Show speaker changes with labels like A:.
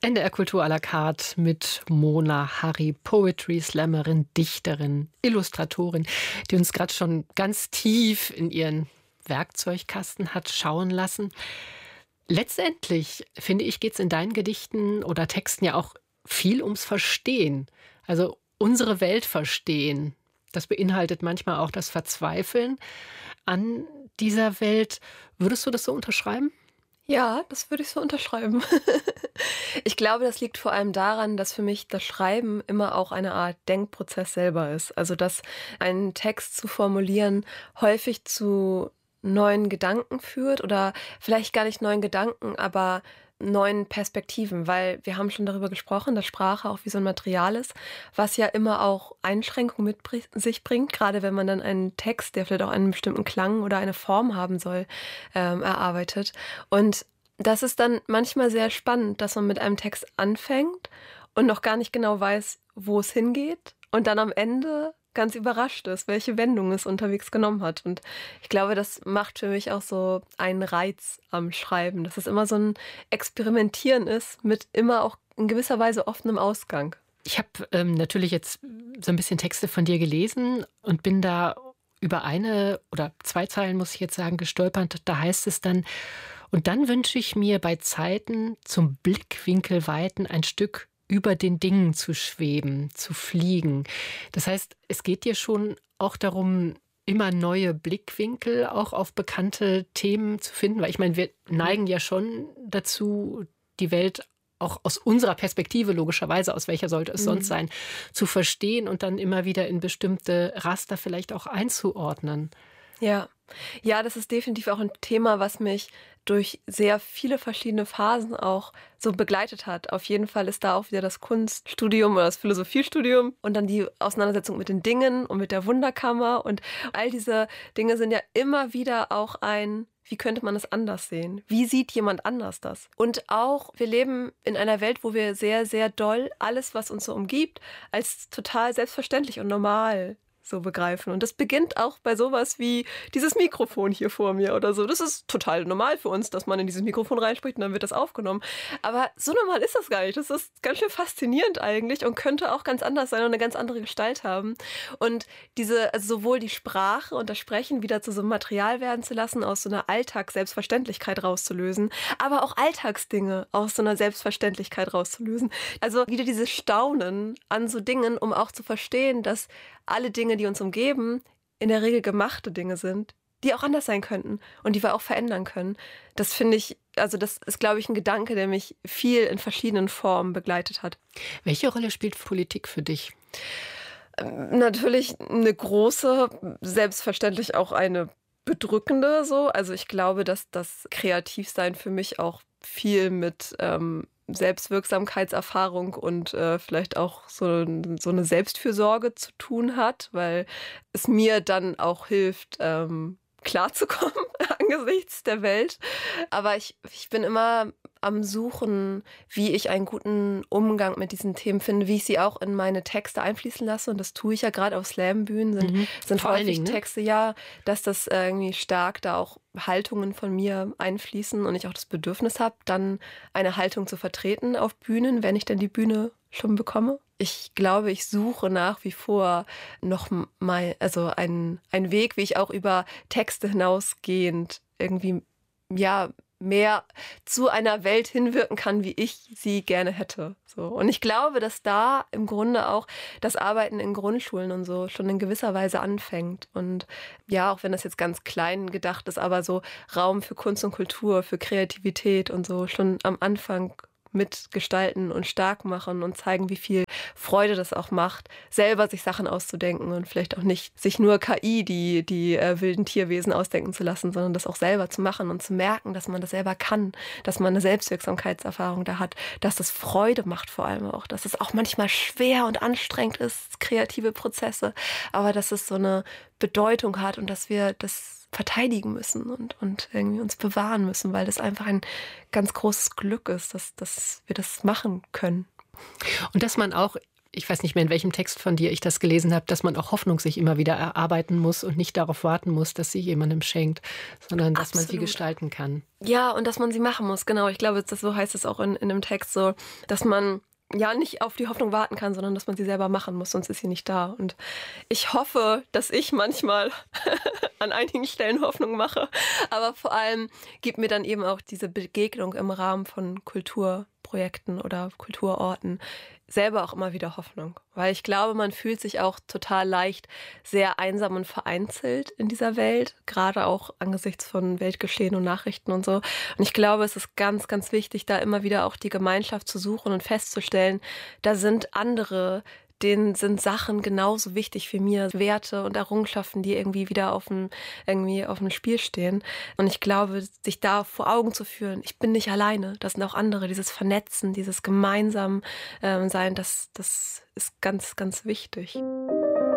A: NDR Kultur à la carte mit Mona Harry, Poetry Slammerin, Dichterin, Illustratorin, die uns gerade schon ganz tief in ihren Werkzeugkasten hat schauen lassen. Letztendlich, finde ich, geht es in deinen Gedichten oder Texten ja auch viel ums Verstehen. Also unsere Welt verstehen. Das beinhaltet manchmal auch das Verzweifeln an dieser Welt. Würdest du das so unterschreiben?
B: Ja, das würde ich so unterschreiben. Ich glaube, das liegt vor allem daran, dass für mich das Schreiben immer auch eine Art Denkprozess selber ist. Also, dass einen Text zu formulieren häufig zu neuen Gedanken führt oder vielleicht gar nicht neuen Gedanken, aber neuen Perspektiven, weil wir haben schon darüber gesprochen, dass Sprache auch wie so ein Material ist, was ja immer auch Einschränkungen mit sich bringt, gerade wenn man dann einen Text, der vielleicht auch einen bestimmten Klang oder eine Form haben soll, erarbeitet. Und das ist dann manchmal sehr spannend, dass man mit einem Text anfängt und noch gar nicht genau weiß, wo es hingeht und dann am Ende ganz überrascht ist, welche Wendung es unterwegs genommen hat. Und ich glaube, das macht für mich auch so einen Reiz am Schreiben, dass es immer so ein Experimentieren ist mit immer auch in gewisser Weise offenem Ausgang.
A: Ich habe natürlich jetzt so ein bisschen Texte von dir gelesen und bin da über eine oder zwei Zeilen, muss ich jetzt sagen, gestolpert. Da heißt es dann: Und dann wünsche ich mir bei Zeiten zum Blickwinkel weiten ein Stück über den Dingen zu schweben, zu fliegen. Das heißt, es geht dir schon auch darum, immer neue Blickwinkel auch auf bekannte Themen zu finden, weil ich meine, wir neigen ja schon dazu, die Welt auch aus unserer Perspektive, logischerweise, aus welcher sollte es sonst sein, zu verstehen und dann immer wieder in bestimmte Raster vielleicht auch einzuordnen.
B: Ja. Ja, das ist definitiv auch ein Thema, was mich durch sehr viele verschiedene Phasen auch so begleitet hat. Auf jeden Fall ist da auch wieder das Kunststudium oder das Philosophiestudium und dann die Auseinandersetzung mit den Dingen und mit der Wunderkammer. Und all diese Dinge sind ja immer wieder auch wie könnte man es anders sehen? Wie sieht jemand anders das? Und auch, wir leben in einer Welt, wo wir sehr, sehr doll alles, was uns so umgibt, als total selbstverständlich und normal so begreifen. Und das beginnt auch bei sowas wie dieses Mikrofon hier vor mir oder so. Das ist total normal für uns, dass man in dieses Mikrofon reinspricht und dann wird das aufgenommen. Aber so normal ist das gar nicht. Das ist ganz schön faszinierend eigentlich und könnte auch ganz anders sein und eine ganz andere Gestalt haben. Und also sowohl die Sprache und das Sprechen wieder zu so einem Material werden zu lassen, aus so einer Alltagsselbstverständlichkeit rauszulösen, aber auch Alltagsdinge aus so einer Selbstverständlichkeit rauszulösen. Also wieder dieses Staunen an so Dingen, um auch zu verstehen, dass alle Dinge, die uns umgeben, in der Regel gemachte Dinge sind, die auch anders sein könnten und die wir auch verändern können. Das finde ich, also das ist, glaube ich, ein Gedanke, der mich viel in verschiedenen Formen begleitet hat.
A: Welche Rolle spielt Politik für dich?
B: Natürlich eine große, selbstverständlich auch eine bedrückende so. Also ich glaube, dass das Kreativsein für mich auch viel mit Selbstwirksamkeitserfahrung und vielleicht auch so eine Selbstfürsorge zu tun hat, weil es mir dann auch hilft, klarzukommen angesichts der Welt. Aber ich bin immer am Suchen, wie ich einen guten Umgang mit diesen Themen finde, wie ich sie auch in meine Texte einfließen lasse. Und das tue ich ja gerade auf Slam-Bühnen, sind
A: Vor allen
B: häufig
A: Dingen, ne?
B: Texte, ja, dass das irgendwie stark da auch Haltungen von mir einfließen und ich auch das Bedürfnis habe, dann eine Haltung zu vertreten auf Bühnen, wenn ich denn die Bühne schon bekomme. Ich glaube, ich suche nach wie vor noch mal, also einen Weg, wie ich auch über Texte hinausgehend irgendwie, ja, mehr zu einer Welt hinwirken kann, wie ich sie gerne hätte. So. Und ich glaube, dass da im Grunde auch das Arbeiten in Grundschulen und so schon in gewisser Weise anfängt. Und ja, auch wenn das jetzt ganz klein gedacht ist, aber so Raum für Kunst und Kultur, für Kreativität und so schon am Anfang mitgestalten und stark machen und zeigen, wie viel Freude das auch macht, selber sich Sachen auszudenken und vielleicht auch nicht sich nur KI, die wilden Tierwesen ausdenken zu lassen, sondern das auch selber zu machen und zu merken, dass man das selber kann, dass man eine Selbstwirksamkeitserfahrung da hat, dass das Freude macht vor allem auch, dass es auch manchmal schwer und anstrengend ist, kreative Prozesse, aber dass es so eine Bedeutung hat und dass wir das verteidigen müssen und irgendwie uns bewahren müssen, weil das einfach ein ganz großes Glück ist, dass wir das machen können.
A: Und dass man auch ich weiß nicht mehr, in welchem Text von dir ich das gelesen habe, dass man auch Hoffnung sich immer wieder erarbeiten muss und nicht darauf warten muss, dass sie jemandem schenkt, sondern dass man sie gestalten kann.
B: Ja, und dass man sie machen muss, genau. Ich glaube, so heißt es auch in dem Text so, dass man ja nicht auf die Hoffnung warten kann, sondern dass man sie selber machen muss, sonst ist sie nicht da. Und ich hoffe, dass ich manchmal an einigen Stellen Hoffnung mache, aber vor allem gibt mir dann eben auch diese Begegnung im Rahmen von Kulturprojekten oder Kulturorten selber auch immer wieder Hoffnung. Weil ich glaube, man fühlt sich auch total leicht sehr einsam und vereinzelt in dieser Welt, gerade auch angesichts von Weltgeschehen und Nachrichten und so. Und ich glaube, es ist ganz, ganz wichtig, da immer wieder auch die Gemeinschaft zu suchen und festzustellen, da sind andere, denen sind Sachen genauso wichtig wie mir, Werte und Errungenschaften, die irgendwie wieder auf dem Spiel stehen. Und ich glaube, sich da vor Augen zu führen, ich bin nicht alleine, das sind auch andere, dieses Vernetzen, dieses gemeinsam sein, das ist ganz, ganz wichtig.